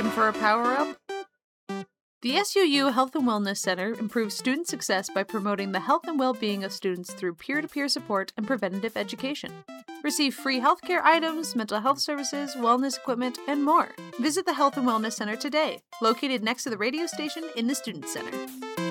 Looking for a power-up? The SUU Health and Wellness Center improves student success by promoting the health and well-being of students through peer-to-peer support and preventative education. Receive free healthcare items, mental health services, wellness equipment, and more. Visit the Health and Wellness Center today, located next to the radio station in the Student Center.